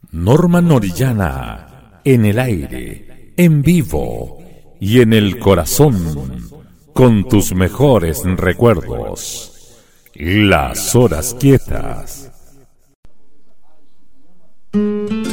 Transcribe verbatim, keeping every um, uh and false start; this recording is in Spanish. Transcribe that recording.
Norman Orellana, en el aire, en vivo y en el corazón, con tus mejores recuerdos. Las horas quietas.